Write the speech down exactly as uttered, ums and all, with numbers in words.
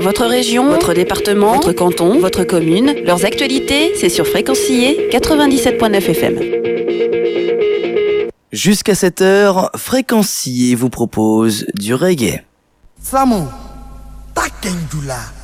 Votre région, votre département, votre canton, votre commune, leurs actualités, c'est sur Fréquencier quatre-vingt-dix-sept virgule neuf F M. Jusqu'à cette heure, Fréquencier vous propose du reggae. Samo, takendula.